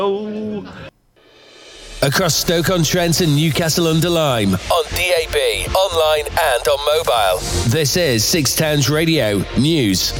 Across Stoke-on-Trent and Newcastle-under-Lyme, on DAB, online and on mobile. This is Six Towns Radio News.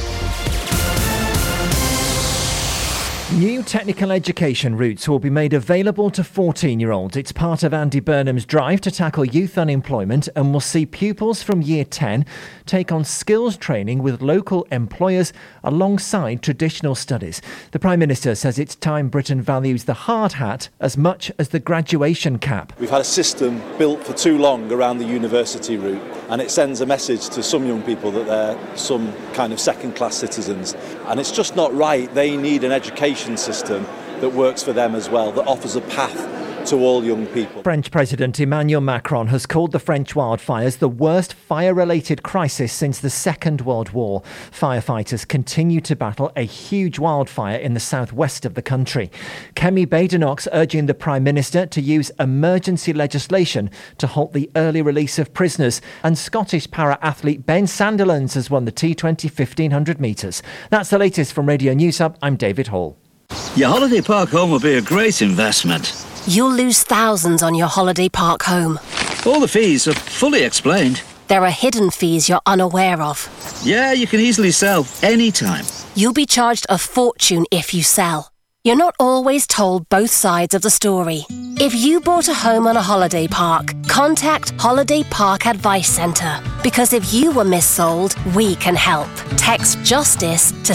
New technical education routes will be made available to 14-year-olds. It's part of Andy Burnham's drive to tackle youth unemployment and will see pupils from Year 10 take on skills training with local employers alongside traditional studies. The Prime Minister says it's time Britain values the hard hat as much as the graduation cap. We've had a system built for too long around the university route, and it sends a message to some young people that they're some kind of second-class citizens, and it's just not right. They need an education system that works for them as well, that offers a path to all young people. French President Emmanuel Macron has called the French wildfires the worst fire-related crisis since the Second World War. Firefighters continue to battle a huge wildfire in the southwest of the country. Kemi Badenoch's urging the Prime Minister to use emergency legislation to halt the early release of prisoners. And Scottish para-athlete Ben Sandilands has won the T20 1500 metres. That's the latest from Radio News Hub. I'm David Hall. Your holiday park home will be a great investment. You'll lose thousands on your holiday park home. All the fees are fully explained. There are hidden fees you're unaware of. Yeah, you can easily sell anytime. You'll be charged a fortune if you sell. You're not always told both sides of the story. If you bought a home on a holiday park, contact Holiday Park Advice Centre. Because if you were missold, we can help. Text JUSTICE to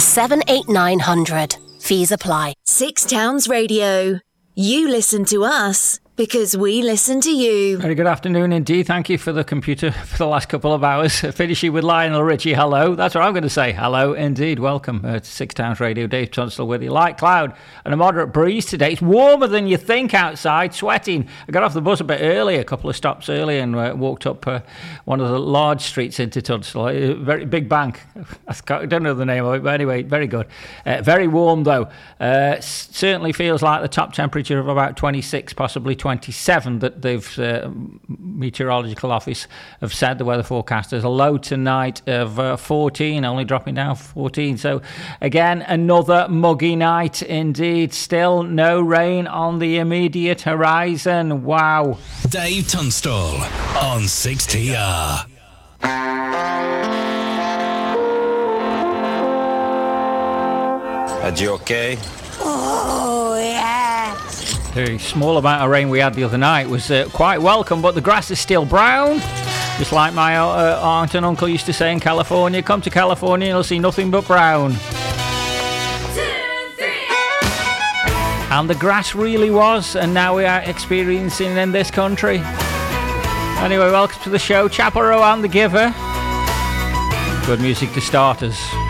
78900. Fees apply. Six Towns Radio. You listen to us because we listen to you. Very good afternoon indeed. Thank you for the computer for the last couple of hours. Finishing with Lionel Richie. Hello. That's what I'm going to say. Hello indeed. Welcome to Six Towns Radio. Dave Tunstall with you. Light cloud and a moderate breeze today. It's warmer than you think outside. Sweating. I got off the bus a bit early, a couple of stops early, and walked up one of the large streets into Tunstall. Very big bank. I don't know the name of it, but anyway, very good. Very warm though. Certainly feels like the top temperature of about 26, possibly 27 that they've meteorological office have said, the weather forecasters. A low tonight of 14, only dropping down 14. So again, another muggy night indeed. Still no rain on the immediate horizon. Wow. Dave Tunstall on 6TR. Are you okay? Oh, yeah. The small amount of rain we had the other night was quite welcome, but the grass is still brown. Just like my aunt and uncle used to say in California, come to California and you'll see nothing but brown. 2, 3. And the grass really was, and now we are experiencing in this country. Anyway, welcome to the show. Chappell Row and The Giver. Good music to start us.